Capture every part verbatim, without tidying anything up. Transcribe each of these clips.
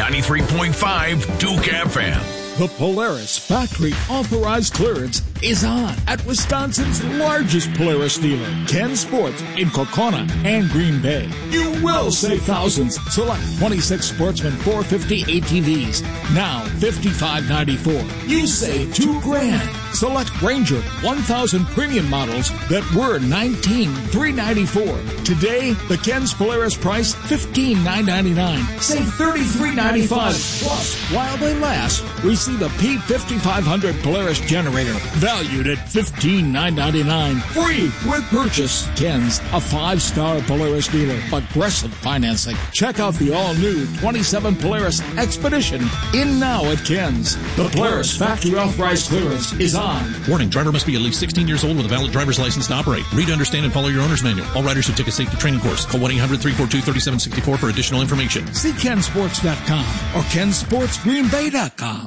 ninety-three point five Duke F M. The Polaris factory authorized clearance is on at Wisconsin's largest Polaris dealer, Ken Sports, in Kokona and Green Bay. You will save thousands. Select twenty-six Sportsman four fifty A T Vs, now fifty-five ninety-four. You save two grand. Select Ranger one thousand premium models that were nineteen three ninety-four. Today, the Ken's Polaris price fifteen nine ninety-nine. Save thirty-three ninety-five. Plus, while they last, receive a P fifty-five hundred Polaris generator valued at fifteen nine ninety-nine. Free with purchase. Ken's, a five-star Polaris dealer. Aggressive financing. Check out the all-new twenty-seven Polaris Expedition in now at Ken's. The Polaris factory authorized clearance is on. Warning, driver must be at least sixteen years old with a valid driver's license to operate. Read, understand, and follow your owner's manual. All riders should take a safety training course. Call one eight hundred three four two three seven six four for additional information. See ken sports dot com or ken sports green bay dot com.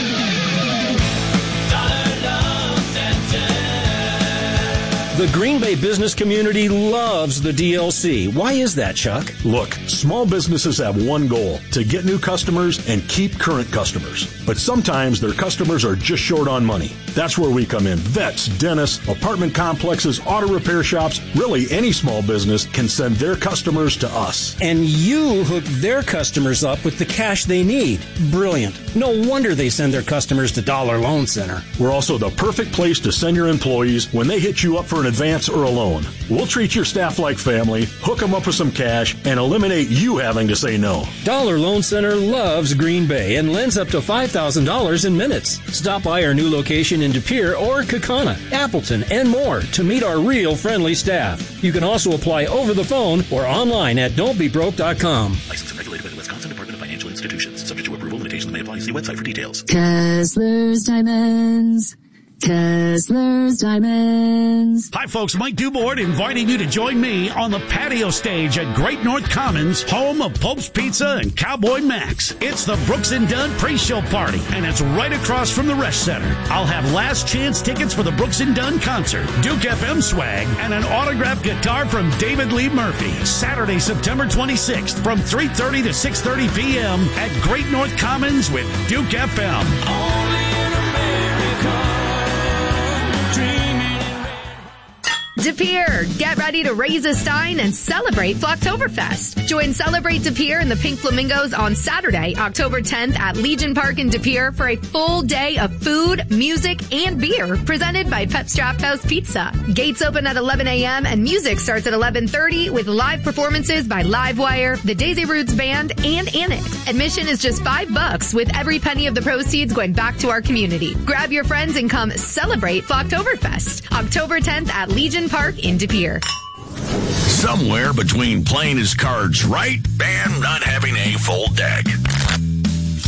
The Green Bay business community loves the D L C. Why is that, Chuck? Look, small businesses have one goal, to get new customers and keep current customers. But sometimes their customers are just short on money. That's where we come in. Vets, dentists, apartment complexes, auto repair shops, really any small business can send their customers to us. And you hook their customers up with the cash they need. Brilliant. No wonder they send their customers to Dollar Loan Center. We're also the perfect place to send your employees when they hit you up for an advance or a loan. We'll treat your staff like family, hook them up with some cash, and eliminate you having to say no. Dollar Loan Center loves Green Bay and lends up to five thousand dollars in minutes. Stop by our new location in De Pere or Kokona, Appleton, and more to meet our real friendly staff. You can also apply over the phone or online at don't be broke dot com. Licensed and regulated by the Wisconsin Department of Financial Institutions. Subject to approval, limitations may apply. See website for details. Kessler's Diamonds. Kessler's Diamonds. Hi, folks. Mike Dubord inviting you to join me on the patio stage at Great North Commons, home of Pope's Pizza and Cowboy Max. It's the Brooks and Dunn pre-show party, and it's right across from the Resch Center. I'll have last chance tickets for the Brooks and Dunn concert, Duke F M swag, and an autographed guitar from David Lee Murphy. Saturday, September twenty-sixth, from three thirty to six thirty p.m. at Great North Commons with Duke F M. Only in America. De Pere, get ready to raise a stein and celebrate Flocktoberfest. Join Celebrate De Pere and the Pink Flamingos on Saturday, October tenth at Legion Park in De Pere for a full day of food, music, and beer presented by Pep's Draft House Pizza. Gates open at eleven a.m. and music starts at eleven thirty with live performances by Livewire, the Daisy Roots Band, and Anit. Admission is just five bucks with every penny of the proceeds going back to our community. Grab your friends and come celebrate Flocktoberfest. October tenth at Legion Park in De Pere. Somewhere between playing his cards right and not having a full deck.